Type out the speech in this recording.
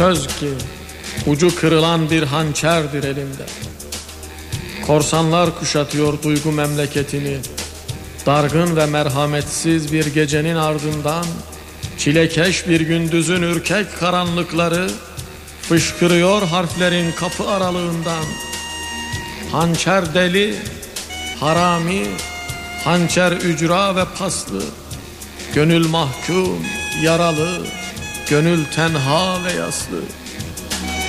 Söz ki ucu kırılan bir hançerdir elimde. Korsanlar kuşatıyor duygu memleketini. Dargın ve merhametsiz bir gecenin ardından çilekeş bir gündüzün ürkek karanlıkları fışkırıyor harflerin kapı aralığından. Hançer deli, harami, hançer ücra ve paslı. Gönül mahkum, yaralı, gönül tenha ve yaslı.